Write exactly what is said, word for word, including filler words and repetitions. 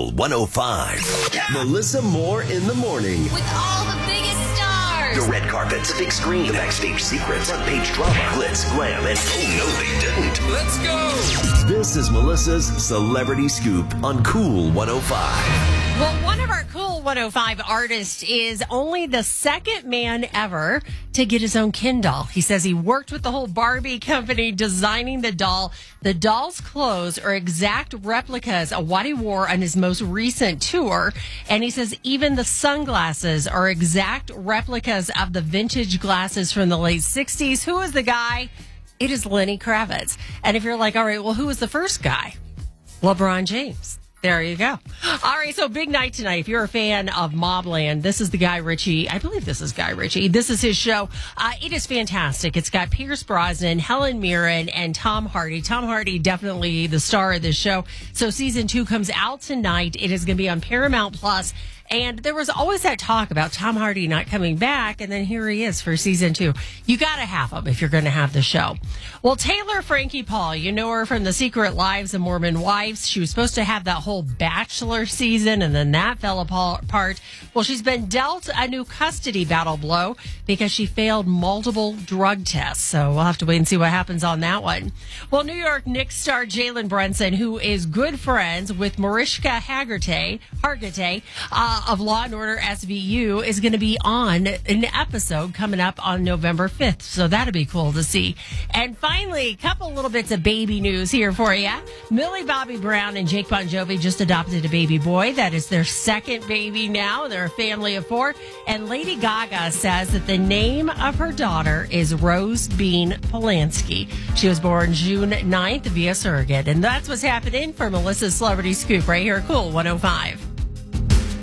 Cool one oh five. Melissa Moore in the morning. With all the biggest stars. The red carpets, big screen, the backstage secrets, front page drama, glitz, glam, and oh no they didn't. Let's go. This is Melissa's Celebrity Scoop on Cool one oh five. Well, one of our Cool one oh five artists is only the second man ever to get his own Ken doll. He says he worked with the whole Barbie company designing the doll. The doll's clothes are exact replicas of what he wore on his most recent tour. And he says even the sunglasses are exact replicas of the vintage glasses from the late sixties. Who is the guy? It is Lenny Kravitz. And if you're like, all right, well, who was the first guy? LeBron James. There you go. All right, so big night tonight. If you're a fan of Mobland, this is the Guy Ritchie. I believe this is Guy Ritchie. This is his show. Uh, it is fantastic. It's got Pierce Brosnan, Helen Mirren, and Tom Hardy. Tom Hardy, definitely the star of this show. So season two comes out tonight. It is going to be on Paramount Plus. And there was always that talk about Tom Hardy not coming back, and then here he is for season two. You got to have him if you're going to have the show. Well, Taylor Frankie Paul, you know her from The Secret Lives of Mormon Wives. She was supposed to have that whole Bachelor season, and then that fell apart. Well, she's been dealt a new custody battle blow because she failed multiple drug tests. So we'll have to wait and see what happens on that one. Well, New York Knicks star Jalen Brunson, who is good friends with Mariska Hargitay, Hargitay uh, of Law and Order S V U, is going to be on an episode coming up on November fifth. So that'll be cool to see. And finally, a couple little bits of baby news here for you. Millie Bobby Brown and Jake Bon Jovi just adopted a baby boy. That is their second baby now. They're a family of four. And Lady Gaga says that the name of her daughter is Rose Bean Polanski. She was born June ninth via surrogate. And that's what's happening for Melissa's Celebrity Scoop right here at Cool one oh five.